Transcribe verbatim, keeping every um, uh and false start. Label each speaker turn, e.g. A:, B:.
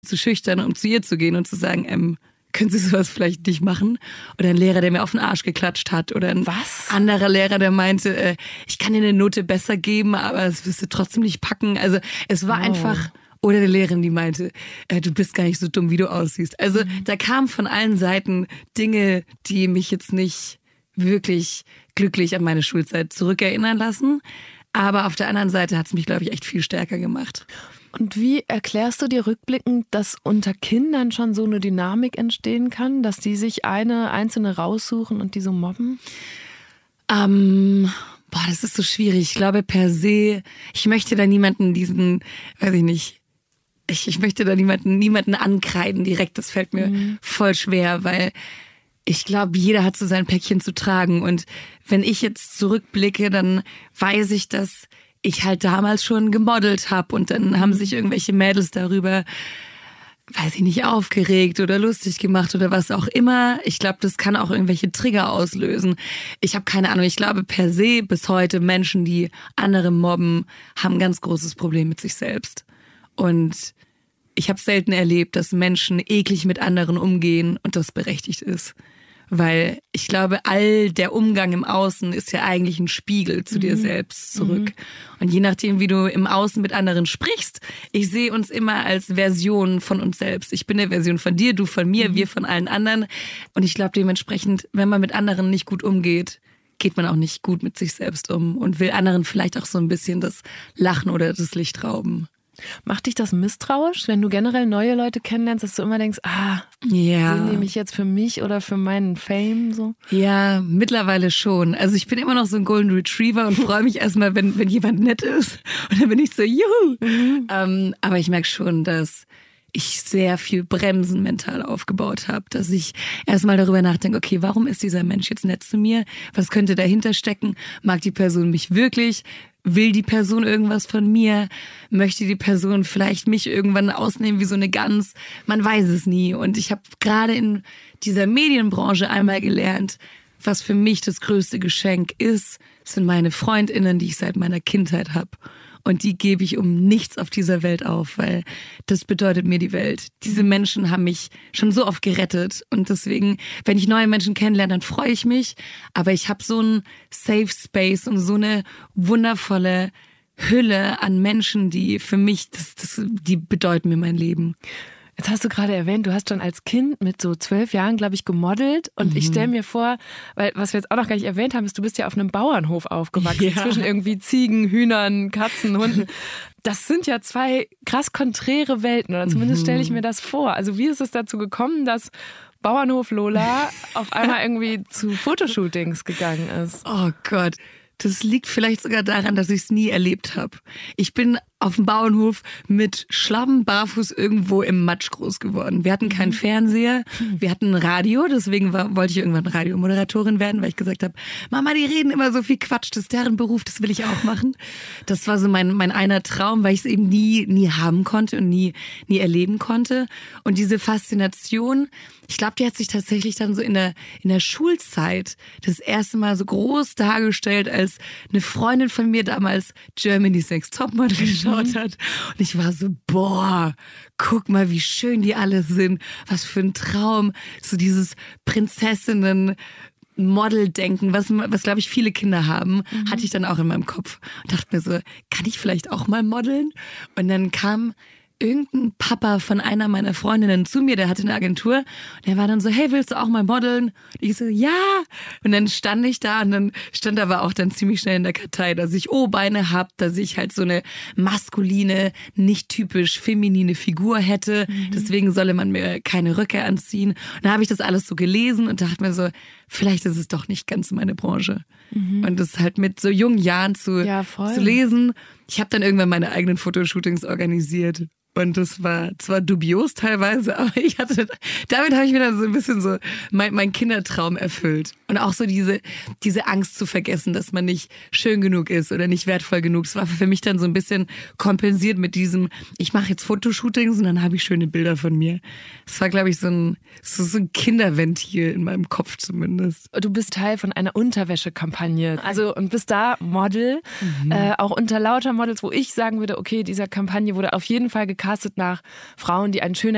A: zu schüchtern, um zu ihr zu gehen und zu sagen, ähm, können Sie sowas vielleicht nicht machen? Oder ein Lehrer, der mir auf den Arsch geklatscht hat. Oder ein
B: Was?
A: anderer Lehrer, der meinte, äh, ich kann dir eine Note besser geben, aber das wirst du trotzdem nicht packen. Also es war
B: Oh.
A: einfach... Oder eine Lehrerin, die meinte, äh, du bist gar nicht so dumm, wie du aussiehst. Also mhm. da kamen von allen Seiten Dinge, die mich jetzt nicht wirklich glücklich an meine Schulzeit zurückerinnern lassen. Aber auf der anderen Seite hat es mich, glaube ich, echt viel stärker gemacht.
B: Und wie erklärst du dir rückblickend, dass unter Kindern schon so eine Dynamik entstehen kann, dass die sich eine einzelne raussuchen und die so mobben?
A: Ähm, boah, das ist so schwierig. Ich glaube per se, ich möchte da niemanden diesen, weiß ich nicht, ich, ich möchte da niemanden, niemanden ankreiden direkt. Das fällt mir mhm. voll schwer, weil ich glaube, jeder hat so sein Päckchen zu tragen. Und wenn ich jetzt zurückblicke, dann weiß ich, dass ich halt damals schon gemodelt habe und dann haben sich irgendwelche Mädels darüber, weiß ich nicht, aufgeregt oder lustig gemacht oder was auch immer. Ich glaube, das kann auch irgendwelche Trigger auslösen. Ich habe keine Ahnung. Ich glaube per se bis heute Menschen, die andere mobben, haben ein ganz großes Problem mit sich selbst. Und ich habe selten erlebt, dass Menschen eklig mit anderen umgehen und das berechtigt ist. Weil ich glaube, all der Umgang im Außen ist ja eigentlich ein Spiegel zu mhm. dir selbst zurück. Mhm. Und je nachdem, wie du im Außen mit anderen sprichst, ich sehe uns immer als Version von uns selbst. Ich bin eine Version von dir, du von mir, mhm. wir von allen anderen. Und ich glaube dementsprechend, wenn man mit anderen nicht gut umgeht, geht man auch nicht gut mit sich selbst um und will anderen vielleicht auch so ein bisschen das Lachen oder das Licht rauben.
B: Macht dich das misstrauisch, wenn du generell neue Leute kennenlernst, dass du immer denkst, ah,
A: ja.
B: sehen die mich jetzt für mich oder für meinen Fame? So?
A: Ja, mittlerweile schon. Also ich bin immer noch so ein Golden Retriever und freue mich erstmal, wenn, wenn jemand nett ist. Und dann bin ich so, juhu. Mhm. Ähm, aber ich merke schon, dass ich sehr viel Bremsen mental aufgebaut habe, dass ich erstmal darüber nachdenke, okay, warum ist dieser Mensch jetzt nett zu mir? Was könnte dahinter stecken? Mag die Person mich wirklich? Will die Person irgendwas von mir? Möchte die Person vielleicht mich irgendwann ausnehmen wie so eine Gans? Man weiß es nie. Und ich habe gerade in dieser Medienbranche einmal gelernt, was für mich das größte Geschenk ist, sind meine FreundInnen, die ich seit meiner Kindheit habe. Und die gebe ich um nichts auf dieser Welt auf, weil das bedeutet mir die Welt. Diese Menschen haben mich schon so oft gerettet. Und deswegen, wenn ich neue Menschen kennenlerne, dann freue ich mich. Aber ich habe so einen Safe Space und so eine wundervolle Hülle an Menschen, die für mich, das, das, die bedeuten mir mein Leben.
B: Jetzt hast du gerade erwähnt, du hast schon als Kind mit so zwölf Jahren, glaube ich, gemodelt. Und mhm. ich stelle mir vor, weil was wir jetzt auch noch gar nicht erwähnt haben, ist, du bist ja auf einem Bauernhof aufgewachsen, ja. zwischen irgendwie Ziegen, Hühnern, Katzen, Hunden. Das sind ja zwei krass konträre Welten, oder zumindest stelle ich mir das vor. Also wie ist es dazu gekommen, dass Bauernhof Lola auf einmal irgendwie zu Fotoshootings gegangen ist?
A: Oh Gott. Das liegt vielleicht sogar daran, dass ich es nie erlebt habe. Ich bin auf dem Bauernhof mit Schlappen, barfuß irgendwo im Matsch groß geworden. Wir hatten keinen Fernseher, wir hatten ein Radio, deswegen war, wollte ich irgendwann Radiomoderatorin werden, weil ich gesagt habe, Mama, die reden immer so viel Quatsch, das ist deren Beruf, das will ich auch machen. Das war so mein, mein einer Traum, weil ich es eben nie, nie haben konnte und nie, nie erleben konnte. Und diese Faszination, ich glaube, die hat sich tatsächlich dann so in der, in der Schulzeit das erste Mal so groß dargestellt, als eine Freundin von mir damals Germany's Next Topmodel geschaut hat. Und ich war so, boah, guck mal, wie schön die alle sind. Was für ein Traum. So dieses Prinzessinnen Model-Denken, was, was glaube ich viele Kinder haben, mhm. hatte ich dann auch in meinem Kopf. Und dachte mir so, kann ich vielleicht auch mal modeln? Und dann kam irgendein Papa von einer meiner Freundinnen zu mir, der hatte eine Agentur und der war dann so, hey, willst du auch mal modeln? Und ich so, ja. Und dann stand ich da und dann stand aber auch dann ziemlich schnell in der Kartei, dass ich O-Beine habe, dass ich halt so eine maskuline, nicht typisch feminine Figur hätte. Mhm. Deswegen solle man mir keine Röcke anziehen. Und da habe ich das alles so gelesen und dachte mir so, vielleicht ist es doch nicht ganz meine Branche. Mhm. Und das halt mit so jungen Jahren zu,
B: ja,
A: zu lesen. Ich habe dann irgendwann meine eigenen Fotoshootings organisiert. Und das war zwar dubios teilweise, aber ich hatte, damit habe ich mir dann so ein bisschen so mein, mein Kindertraum erfüllt. Und auch so diese, diese Angst zu vergessen, dass man nicht schön genug ist oder nicht wertvoll genug. Das war für mich dann so ein bisschen kompensiert mit diesem, ich mache jetzt Fotoshootings und dann habe ich schöne Bilder von mir. Das war, glaube ich, so ein, so, so ein Kinderventil in meinem Kopf zumindest.
B: Du bist Teil von einer Unterwäschekampagne. Also, und bist da Model, mhm. äh, auch unter lauter Models, wo ich sagen würde, okay, dieser Kampagne wurde auf jeden Fall gecastet nach Frauen, die einen schönen